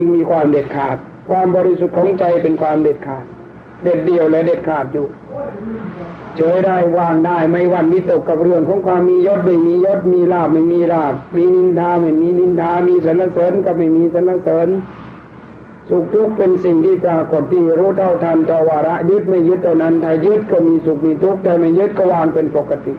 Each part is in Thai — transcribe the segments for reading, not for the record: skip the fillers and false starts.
มีความเด็ดขาดความบริสุทธิ์ของใจเป็นความเด็ดขาดเด็ดเดี่ยวและเด็ดขาดอยู่เฉยได้วางได้ไม่หวั่นวิตกกับเรื่องของความมียศไม่มียศมีลาภไม่มีลาภมีนินทาไม่มีนินทามีสรรเสริญก็ไม่มีสรรเสริญสุขทุกข์เป็นสิ่งที่ปรากฏที่รู้เท่าทันต่อวาระยึดไม่ยึดเท่านั้นถ้ายึดก็มีสุขมีทุกข์แต่ไม่ยึดก็วางเป็นปกติ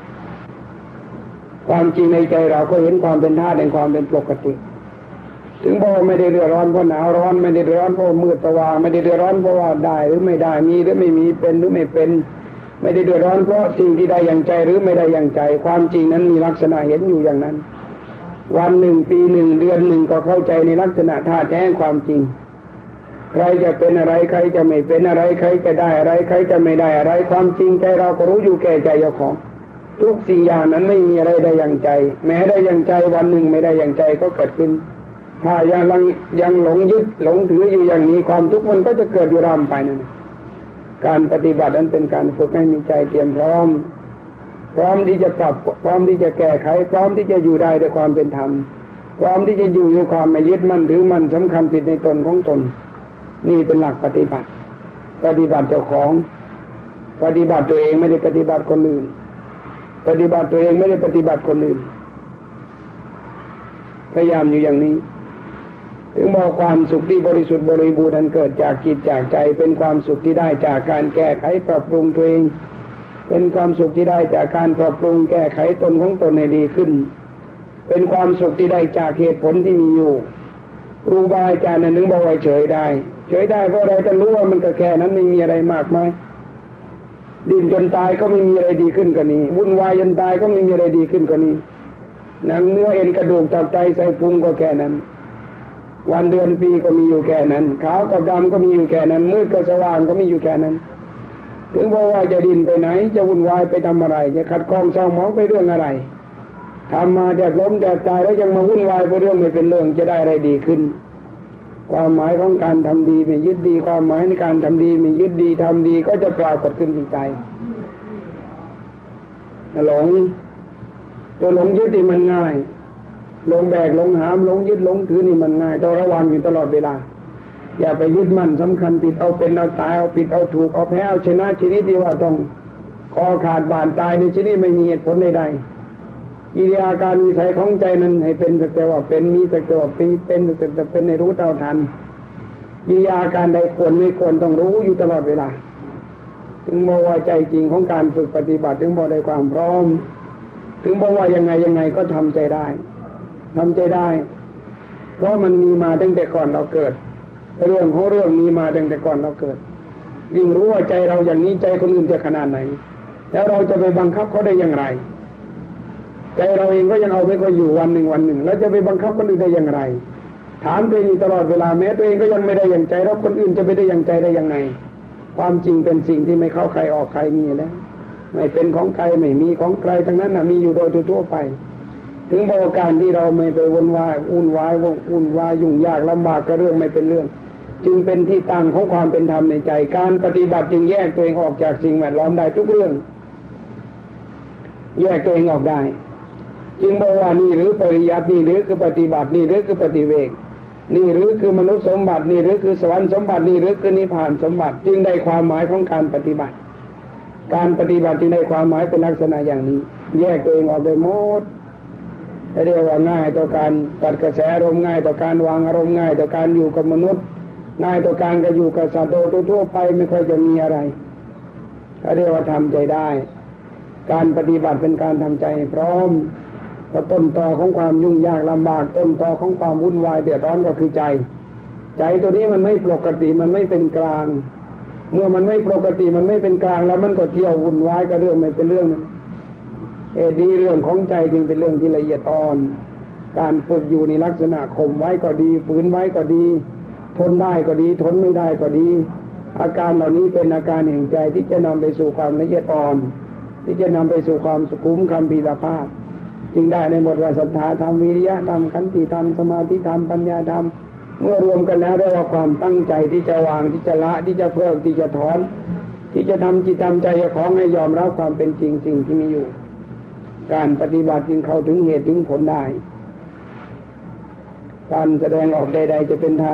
ความจริงในใจเราก็เห็นความเป็นธาตุแห่งความเป็นปกติถึงบอกไม่ได้เดือดร้อนเพราะหนาวร้อนไม่ได้เดือดร้อนเพราะมืดสว่างไม่ได้เดือดร้อนเพราะว่าได้หรือไม่ได้มีหรือไม่มีเป็นหรือไม่เป็นไม่ได้เดือดร้อนเพราะสิ่งที่ได้อย่างใจหรือไม่ได้อย่างใจความจริงนั้นมีลักษณะเห็นอยู่อย่างนั้นวันหนึ่งปีหนึ่งเดือนหนึ่งก็เข้าใจในลักษณะธาตุแท้ความจริงใครจะเป็นอะไรใครจะไม่เป็นอะไรใครจะได้อะไรใครจะไม่ได้อะไรความจริงใจเราก็รู้อยู่แก่ใจเจ้าของทุกสิ่งอย่างนั้นไม่มีอะไรได้อย่างใจแม้ได้อย่างใจวันหนึ่งไม่ได้อย่างใจก็เกิดขึ้นถ้ายังหลงยึดหลงถืออยู่อย่างนี้ความทุกข์มันก็จะเกิดอยู่ร่ำไปนั่นการปฏิบัตินั้นเป็นการฝึกให้มีใจเตรียมพร้อมที่จะปรับพร้อมที่จะแก้ไขพร้อมที่จะอยู่ได้ด้วยความเป็นธรรมพร้อมที่จะอยู่ด้วยความไม่ยึดมั่นถือมั่นสำคัญผิดในตนของตนนี่เป็นหลักปฏิบัติเจ้าของปฏิบัติตัวเองไม่ได้ปฏิบัติคนอื่นปฏิบัติตัวเองไม่ได้ปฏิบัติคนอื่นพยายามอยู่อย่างนี้ถึงบอกความสุขที่บริสุทธิ์บริบูรณ์นั้นเกิดจากจิตจากใจเป็นความสุขที่ได้จากการแก้ไขปรับปรุงตัวเองเป็นความสุขที่ได้จากการปรับปรุงแก้ไขตนของตนให้ดีขึ้นเป็นความสุขที่ได้จากเหตุผลที่มีอยู่ครูบาอาจารย์นึกบอกว่าเฉยได้เพราะเราจะรู้ว่ามันก็แค่นั้นไม่มีอะไรมากมายดิ้นจนตายก็ไม่มีอะไรดีขึ้นกว่านี้วุ่นวายจนตายก็ไม่มีอะไรดีขึ้นกว่านี้หนังเนื้อเอ็นกระดูกตับไตไส้พุงก็แค่นั้นวันเดือนปีก็มีอยู่แค่นั้นขาวกับดำก็มีอยู่แค่นั้นมืดกับสว่างก็มีอยู่แค่นั้นถึงบอกว่าจะดิ้นไปไหนจะวุ่นวายไปทำอะไรจะขัดข้องเศร้าหมองไปเรื่องอะไรทำมาแดดล้มแดดตายแล้วยังมาวุ่นวายไปเรื่องไม่เป็นเรื่องจะได้อะไรดีขึ้นความหมายของการทำดีไม่ยึดดีความหมายในการทำดีไม่ยึดดีทำดีก็จะปรากฏขึ้นที่ใจหลงตัวหลงยึดนี่มันง่ายหลงแบกหลงหามหลงยึดหลงถือนี่มันง่ายต้องระวังอยู่ตลอดเวลาอย่าไปยึดมั่นสำคัญผิดเอาเป็นเอาตายเอาผิดเอาถูกเอาแพ้เอาชนะชนิดที่ว่าต้องคอขาดบาดตายในชนิดไม่มีเหตุผลใดๆกิริยาการนิสัยของใจนั้นให้เป็นสักแต่ว่าเป็นมีสักแต่ว่าเป็นสักแต่เป็นในรู้เท่าทันกิริยาการใดควรไม่ควรต้องรู้อยู่ตลอดเวลาถึงบอกว่าใจจริงของการฝึกปฏิบัติถึงบอกได้ความพร้อมถึงบอกว่ายังไงก็ทำใจได้เพราะมันมีมาตั้งแต่ก่อนเราเกิดเรื่องของเรื่องมีมาตั้งแต่ก่อนเราเกิดยิ่งรู้ว่าใจเราอย่างนี้ใจคนอื่นจะขนาดไหนแล้วเราจะไปบังคับเขาได้อย่างไรใจเราเองก็ยังเอาไม่ค่อยอยู่วันหนึ่งแล้วจะไปบังคับคนอื่นได้อย่างไรถามตัวเองตลอดเวลาแม้ตัวเองก็ยังไม่ได้อย่างใจแล้วคนอื่นจะไปได้อย่างใจได้ยังไงความจริงเป็นสิ่งที่ไม่เข้าใครออกใครมีแล้วไม่เป็นของใครไม่มีของใครทั้งนั้นมีอยู่โดยทั่วไปถึงบอกการที่เราไม่ไปวุ่นวายยุ่งยากลำบากกับเรื่องไม่เป็นเรื่องจึงเป็นที่ตั้งของความเป็นธรรมในใจการปฏิบัติจึงแยกตัวเองออกจากสิ่งแวดล้อมได้ทุกเรื่องแยกตัวเองออกได้จึงบอกว่านี่หรือปริยัตินี่หรือคือปฏิบัตินี่หรือคือปฏิเวกนี่หรือคือมนุษย์สมบัตินี่หรือคือสวรรค์สมบัตินี่หรือคือนิพพานสมบัติจึงได้ความหมายของการปฏิบัติจึงได้ความหมายเป็นลักษณะอย่างนี้แยกตัวเองออกได้หมดเรียกว่าง่ายต่อการตัดกระแสอารมณ์ง่ายต่อการวางอารมณ์ง่ายต่อการอยู่กับมนุษย์ง่ายต่อการก็อยู่กับสัตว์ทั่วไปไม่ค่อยจะมีอะไรเรียกว่าทำใจได้การปฏิบัติเป็นการทำใจพร้อมเพราะต้นตอของความยุ่งยากลำบากต้นตอของความวุ่นวายเดือดร้อนก็คือใจตัวนี้มันไม่ปกติมันไม่เป็นกลางเมื่อมันไม่ปกติมันไม่เป็นกลางแล้วมันก็เที่ยววุ่นวายกับเรื่องไม่เป็นเรื่องดีเรื่องของใจจึงเป็นเรื่องที่ละเอียดอ่อนการฝึกอยู่ในลักษณะข่มไว้ก็ดีฝืนไว้ก็ดีทนได้ก็ดีทนไม่ได้ก็ดีอาการเหล่านี้เป็นอาการแห่งใจที่จะนำไปสู่ความละเอียดอ่อนที่จะนำไปสู่ความสุขุมคัมภีรภาพจึงได้ในหมวดว่าศรัทธาธรรมวิริยะธรรมขันติธรรมสมาธิธรรมปัญญาธรรมเมื่อรวมกันแล้วเรียกว่าความตั้งใจที่จะวางที่จะละที่จะเพิกที่จะถอนที่จะทำจิตทำใจของให้ยอมรับความเป็นจริงสิ่งที่มีอยู่การปฏิบัติจึงเข้าถึงเหตุถึงผลได้การแสดงออกใดๆจะเป็นทาง